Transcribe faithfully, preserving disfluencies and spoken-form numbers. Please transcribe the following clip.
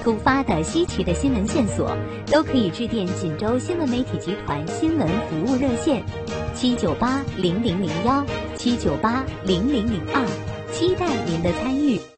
突发的、稀奇的新闻线索，都可以致电锦州新闻媒体集团新闻服务热线七九八零零零幺七九八零零零二，期待您的参与。